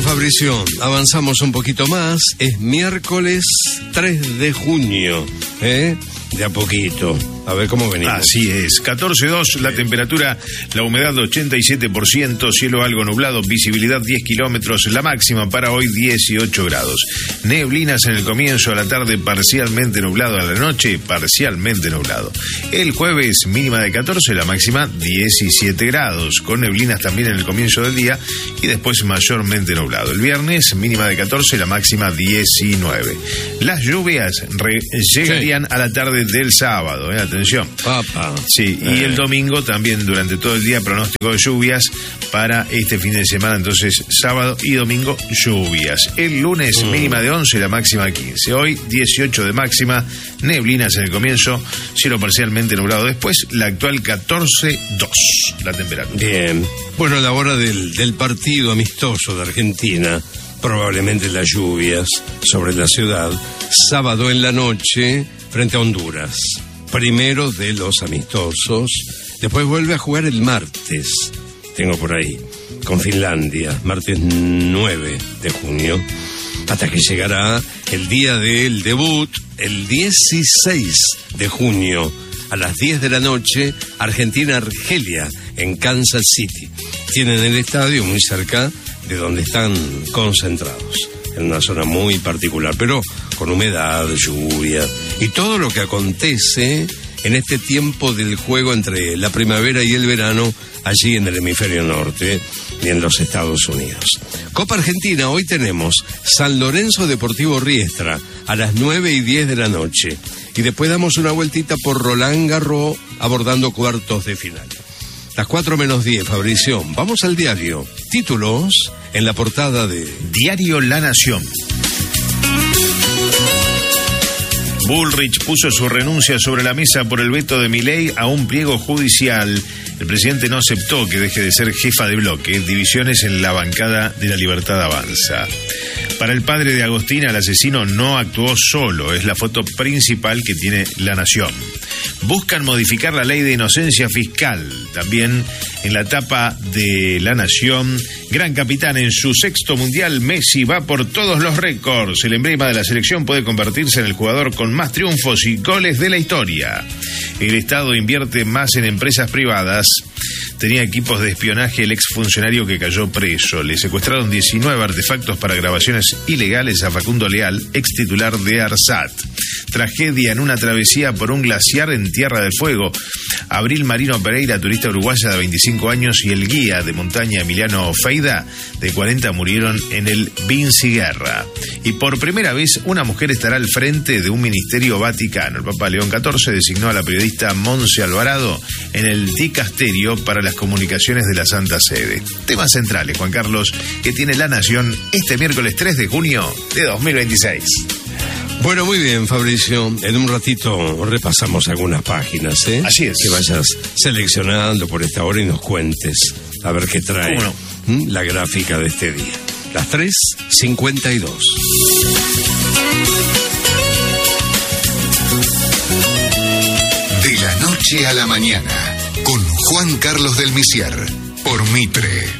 Fabricio, avanzamos un poquito más. Es miércoles 3 de junio, ¿eh? De a poquito. A ver cómo venimos. Así es, 14.2, la temperatura, la humedad 87%, cielo algo nublado, visibilidad 10 kilómetros, la máxima para hoy 18 grados. Neblinas en el comienzo de la tarde, parcialmente nublado a la noche, parcialmente nublado. El jueves mínima de 14, la máxima 17 grados, con neblinas también en el comienzo del día y después mayormente nublado. El viernes mínima de 14, la máxima 19. Las lluvias llegarían a la tarde del sábado, atención. Papá. Sí, y el domingo también durante todo el día pronóstico de lluvias para este fin de semana, entonces sábado y domingo lluvias. El lunes mínima de 11, la máxima 15. Hoy 18 de máxima, neblinas en el comienzo, cielo parcialmente nublado después, la actual 14.2 la temperatura. Bien, bueno, a la hora del partido amistoso de Argentina, probablemente las lluvias sobre la ciudad, sábado en la noche frente a Honduras. Primero de los amistosos, después vuelve a jugar el martes, tengo por ahí, con Finlandia, martes 9 de junio, hasta que llegará el día del debut, el 16 de junio, a las 10 de la noche, Argentina-Argelia, en Kansas City. Tienen el estadio muy cerca de donde están concentrados, en una zona muy particular, pero con humedad, lluvia y todo lo que acontece en este tiempo del juego entre la primavera y el verano allí en el hemisferio norte y en los Estados Unidos. Copa Argentina, hoy tenemos San Lorenzo Deportivo Riestra a las 9:10 de la noche y después damos una vueltita por Roland Garros abordando cuartos de final. Las 4:10, Fabricio. Vamos al diario. Títulos en la portada de Diario La Nación. Bullrich puso su renuncia sobre la mesa por el veto de Milei a un pliego judicial. El presidente no aceptó que deje de ser jefa de bloque. Divisiones en la bancada de La Libertad Avanza. Para el padre de Agostina, el asesino no actuó solo. Es la foto principal que tiene La Nación. Buscan modificar la ley de inocencia fiscal. También en la tapa de La Nación, gran capitán en su 6º mundial, Messi va por todos los récords. El emblema de la selección puede convertirse en el jugador con más triunfos y goles de la historia. El Estado invierte más en empresas privadas. Tenía equipos de espionaje el exfuncionario que cayó preso. Le secuestraron 19 artefactos para grabaciones ilegales a Facundo Leal, ex titular de ARSAT. Tragedia en una travesía por un glaciar en Tierra del Fuego. Abril Marino Pereira, turista uruguaya de 25 años, y el guía de montaña Emiliano Feida, de 40, murieron en el Vinci Guerra. Y por primera vez, una mujer estará al frente de un ministerio vaticano. El Papa León XIV designó a la periodista Monse Alvarado en el dicasterio para las comunicaciones de la Santa Sede. Temas centrales, Juan Carlos, que tiene La Nación este miércoles 3 de junio de 2026. Bueno, muy bien, Fabricio. En un ratito repasamos algunas páginas, ¿eh? Así es. Que vayas seleccionando por esta hora y nos cuentes a ver qué trae la gráfica de este día. Las 3:52. De la noche a la mañana, con Juan Carlos del Misier, por Mitre.